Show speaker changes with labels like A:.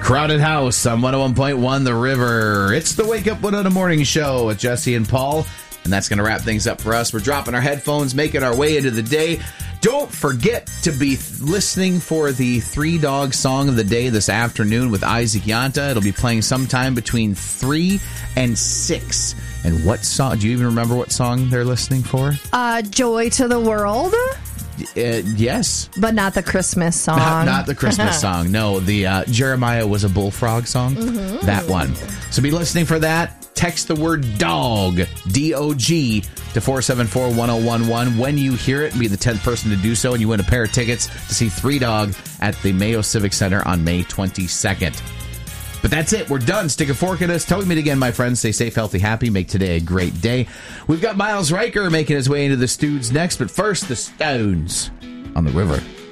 A: Crowded House on 101.1 The River. It's the Wake Up Winona Morning Show with Jesse and Paul. And that's going to wrap things up for us. We're dropping our headphones, making our way into the day. Don't forget to be listening for the Three Dog Song of the Day this afternoon with Isaac Yanta. It'll be playing sometime between 3 and 6. And what song? Do you even remember what song they're listening for?
B: Joy to the World.
A: Yes.
B: But not the Christmas song.
A: Not the Christmas song. No, the Jeremiah was a bullfrog song.
B: Mm-hmm.
A: That one. So be listening for that. Text the word DOG, D-O-G, to 474-1011. When you hear it, be the 10th person to do so, and you win a pair of tickets to see Three Dog at the Mayo Civic Center on May 22nd. But that's it. We're done. Stick a fork in us. Till we meet again, my friends. Stay safe, healthy, happy. Make today a great day. We've got Miles Riker making his way into the Stoods next. But first, the Stones on the River.